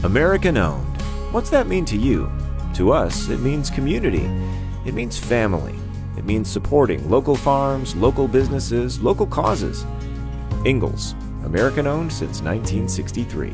American owned. What's that mean to you? To us, it means community. It means family. It means supporting local farms, local businesses, local causes. Ingalls, American owned since 1963.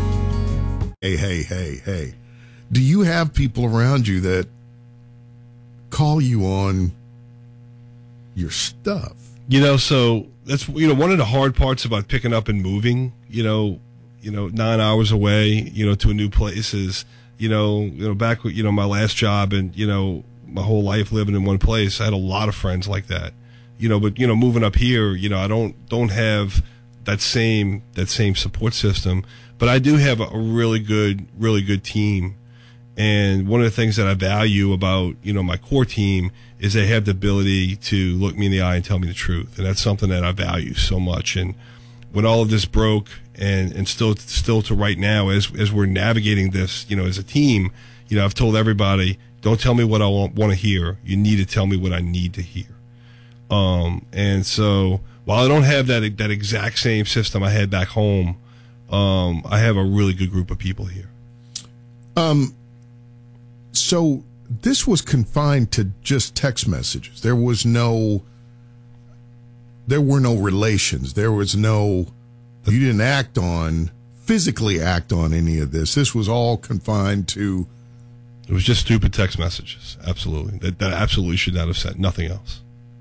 Hey. Do you have people around you that call you on your stuff? So that's, one of the hard parts about picking up and moving, 9 hours away, to a new place is, back with, my last job and, my whole life living in one place, I had a lot of friends like that, but, moving up here, I don't have that same support system, but I do have a really good team. And one of the things that I value about, my core team is they have the ability to look me in the eye and tell me the truth. And that's something that I value so much. And when all of this broke and still to right now, as we're navigating this, as a team, I've told everybody, don't tell me what I want to hear. You need to tell me what I need to hear. And so while I don't have that exact same system I had back home, I have a really good group of people here. So this was confined to just text messages. There were no relations. You didn't physically act on any of this. This was all confined to. It was just stupid text messages. Absolutely. That absolutely should not have said nothing else.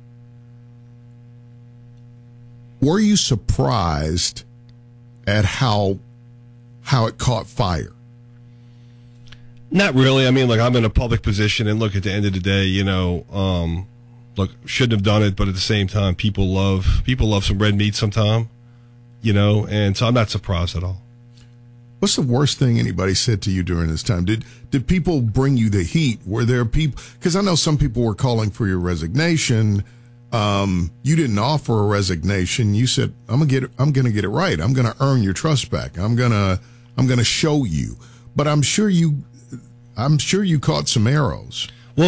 Were you surprised at how it caught fire? Not really. I mean, I'm in a public position, and look, at the end of the day, shouldn't have done it, but at the same time, people love some red meat sometime, and so I'm not surprised at all. What's the worst thing anybody said to you during this time? Did people bring you the heat? Were there people? Because I know some people were calling for your resignation. You didn't offer a resignation. You said, "I'm gonna get it right. I'm gonna earn your trust back. I'm gonna show you." But I'm sure you caught some arrows. Well,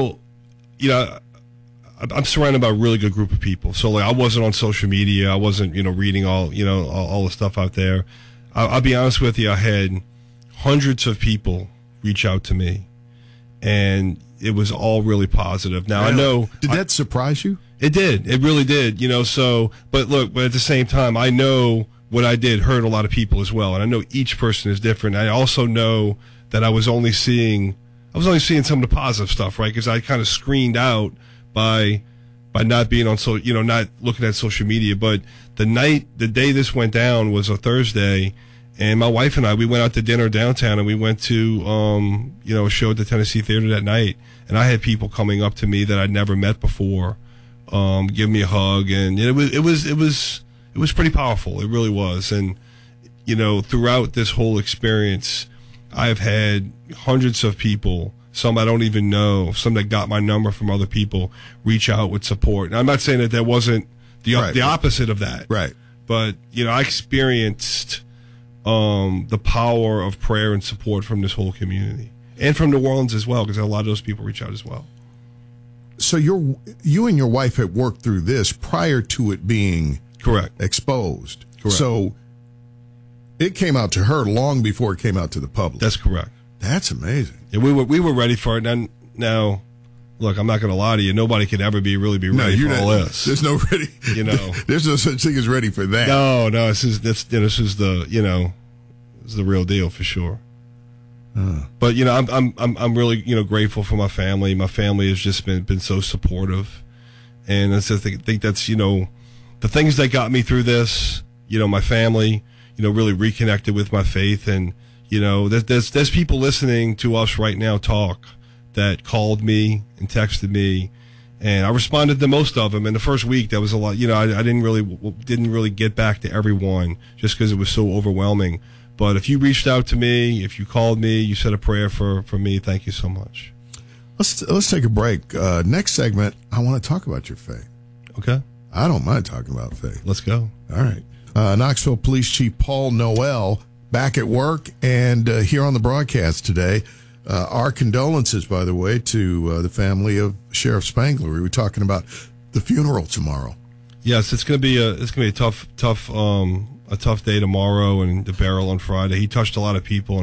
I'm surrounded by a really good group of people. So I wasn't on social media. I wasn't, reading all the stuff out there. I'll be honest with you. I had hundreds of people reach out to me, and it was all really positive. Now, really? I know. Did that surprise you? It did. It really did. But at the same time, I know what I did hurt a lot of people as well. And I know each person is different. I also know that I was only seeing some of the positive stuff, right? Because I kind of screened out by not being on not looking at social media. But the day this went down was a Thursday, and my wife and I, we went out to dinner downtown, and we went to a show at the Tennessee Theater that night. And I had people coming up to me that I'd never met before, give me a hug, and it was pretty powerful. It really was. And throughout this whole experience, I've had hundreds of people, some I don't even know, some that got my number from other people, reach out with support. And I'm not saying that there wasn't the opposite of that. Right. But, I experienced the power of prayer and support from this whole community. And from New Orleans as well, because a lot of those people reach out as well. So you and your wife had worked through this prior to it being correct exposed. Correct. So it came out to her long before it came out to the public. That's correct. That's amazing. Yeah, we were ready for it. And now, look, I'm not going to lie to you. Nobody could ever be ready for all this. There's no ready. There's no such thing as ready for that. No. This is the real deal for sure. But I'm really grateful for my family. My family has just been so supportive, and I think that's the things that got me through this. My family, really reconnected with my faith, and there's people listening to us right now talk that called me and texted me, and I responded to most of them. In the first week, that was a lot. I didn't really get back to everyone just because it was so overwhelming. But if you reached out to me, if you called me, you said a prayer for me, thank you so much. Let's take a break. Next segment, I want to talk about your faith. Okay. I don't mind talking about faith. Let's go. All right. Knoxville Police Chief Paul Noel back at work and here on the broadcast today. Our condolences, by the way, to the family of Sheriff Spangler. We were talking about the funeral tomorrow. Yes, it's going to be a tough day tomorrow, and the burial on Friday. He touched a lot of people.